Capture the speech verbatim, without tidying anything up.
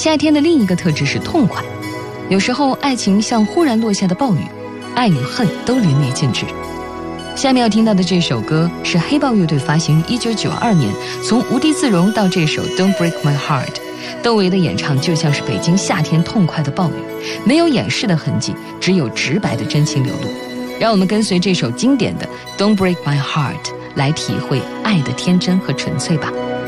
夏天的另一个特质是痛快，有时候爱情像忽然落下的暴雨，爱与恨都淋漓尽致。下面要听到的这首歌是黑豹乐队发行于一九九二年，从无地自容到这首 Don't Break My Heart， 窦唯的演唱就像是北京夏天痛快的暴雨，没有掩饰的痕迹，只有直白的真情流露。让我们跟随这首经典的 Don't Break My Heart 来体会爱的天真和纯粹吧。